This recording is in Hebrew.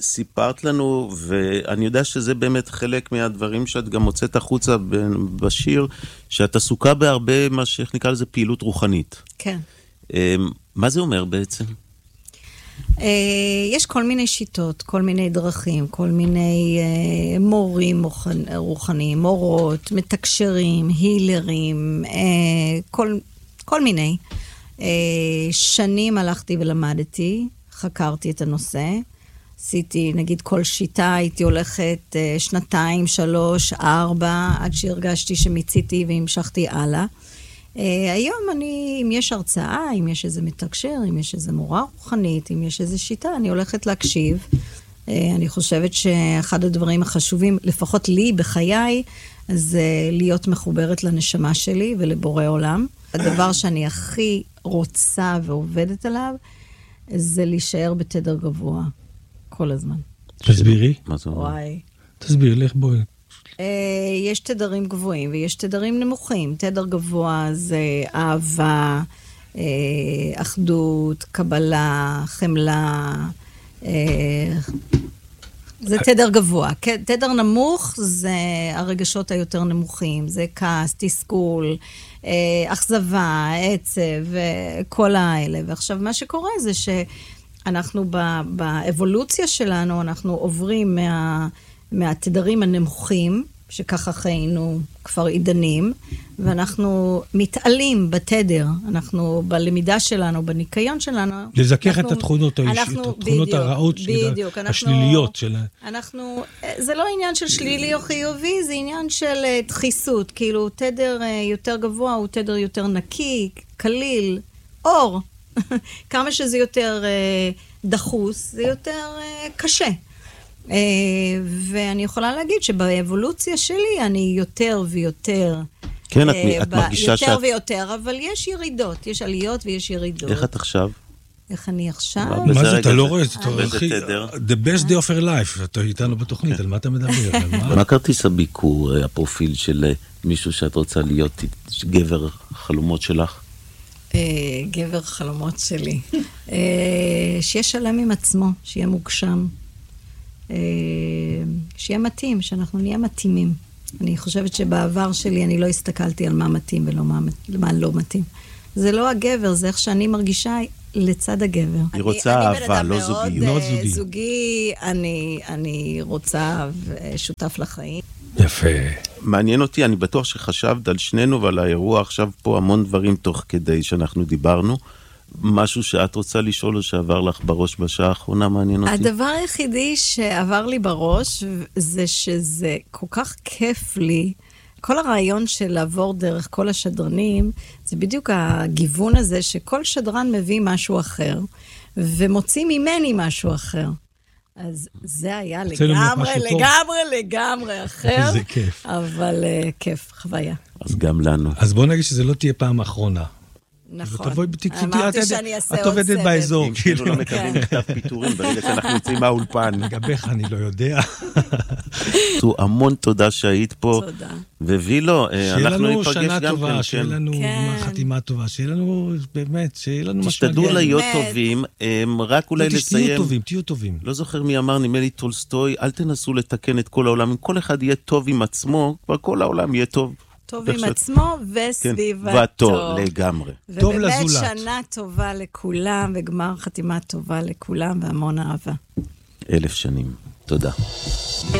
סיפרת לנו, ואני יודע שזה באמת חלק מהדברים שאת גם מוצאת החוצה בשיר, שאת עסוקה בהרבה מה שנקרא לזה פעילות רוחנית. כן. מה זה אומר בעצם? יש כל מיני שיטות, כל מיני דרכים, כל מיני מורים רוחניים, מורות, מתקשרים, הילרים, כל מיני. שנים הלכתי ולמדתי, חקרתי את הנושא, עשיתי, נגיד, כל שיטה, הייתי הולכת 2, 3, 4, עד שהרגשתי שמיציתי והמשכתי הלאה. היום אם יש הרצאה, אם יש איזה מתקשר, אם יש איזה מורה רוחנית, אם יש איזה שיטה, אני הולכת להקשיב. אני חושבת שאחד הדברים החשובים, לפחות לי בחיי, זה להיות מחוברת לנשמה שלי ולבורא עולם. הדבר שאני הכי רוצה ועובדת עליו, זה להישאר בתדר גבוה כל הזמן. תסבירי. וואי. תסביר, לך בואי. יש תדרים גבוהים ויש תדרים נמוכים. תדר גבוה זה אהבה, אחדות, קבלה, חמלה. זה תדר גבוה. תדר נמוך זה הרגשות היותר נמוכים. זה כעס, תסכול, אכזבה, עצב, כל האלה. ועכשיו מה שקורה זה שאנחנו באבולוציה שלנו, אנחנו עוברים מהתדרים הנמוכים, שככה חיינו כבר עידנים, ואנחנו מתעלים בתדר, אנחנו בלמידה שלנו, בניקיון שלנו. לזכך את התכונות הרעות, השליליות שלה. זה לא עניין של שלילי או חיובי, זה עניין של דחיסות, כאילו תדר יותר גבוה הוא תדר יותר נקי, קליל, אור. כמה שזה יותר דחוס, זה יותר קשה. ואני יכולה להגיד שבאבולוציה שלי אני יותר ויותר, כן, את מרגישה יותר ויותר, אבל יש ירידות, יש עליות ויש ירידות. איך את עכשיו? איך אני עכשיו? מה זה, אתה לא רואה, אתה באיזה תדר? The best day of her life, אתה איתנו בתוכנית, על מה אתה מדבר? מה כרטיס הביקור, הפרופיל של מישהו שאת רוצה להיות גבר חלומות שלך? גבר חלומות שלי. שיהיה שלם עם עצמו, שיהיה מוגשם. שיהיה מתאים, שאנחנו נהיה מתאימים. אני חושבת שבעבר שלי אני לא הסתכלתי על מה מתאים ומה לא מתאים. זה לא הגבר, זה איך שאני מרגישה לצד הגבר. היא רוצה אהבה, לא זוגיות. מאוד זוגי. זוגי, אני רוצה שותף לחיים. יפה. מעניין אותי, אני בטוח שחשבת על שנינו ועל האירוע עכשיו פה המון דברים תוך כדי שאנחנו דיברנו. משהו שאת רוצה לשאול או שעבר לך בראש בשעה האחרונה, מעניין אותי? הדבר היחידי שעבר לי בראש זה שזה כל כך כיף לי, כל הרעיון של לעבור דרך כל השדרנים, זה בדיוק הגיוון הזה שכל שדרן מביא משהו אחר, ומוציא ממני משהו אחר. אז זה היה לגמרי אחר. איזה כיף. אבל כיף, חוויה. אז גם לנו. אז בוא נגיד שזה לא תהיה פעם אחרונה. נכון. אמרתי שאני אעשה עוד סבב. את עובדת באזור. אם כאילו לא מקבלים מכתב פיטורים, ברגע שאנחנו יוצאים מהאולפן. לגביך אני לא יודע. המון תודה שהיית פה. תודה. ווילו, אנחנו ניפגש גם כן. שיהיה לנו שנה טובה, שיהיה לנו חתימה טובה, שיהיה לנו באמת, שיהיה לנו משהו. תשתדלו להיות טובים, רק אולי לסיים. תהיו טובים. לא זוכר מי אמר, נדמה לי טולסטוי, אל תנסו לתקן את כל העולם. אם כל אחד יהיה טוב עם עצמו, כבר כל העולם יהיה טוב. טוב עם עצמו וסביבתו. לגמרי. ובאמת שנה טובה לכולם, וגמר חתימה טובה לכולם, והמון אהבה. 1000 שנים. תודה.